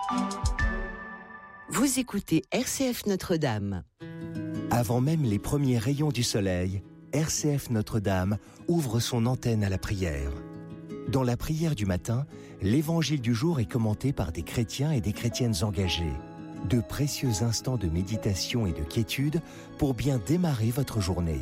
Vous écoutez RCF Notre-Dame. Avant même les premiers rayons du soleil, RCF Notre-Dame ouvre son antenne à la prière. Dans la prière du matin, l'évangile du jour est commenté par des chrétiens et des chrétiennes engagés. De précieux instants de méditation et de quiétude pour bien démarrer votre journée.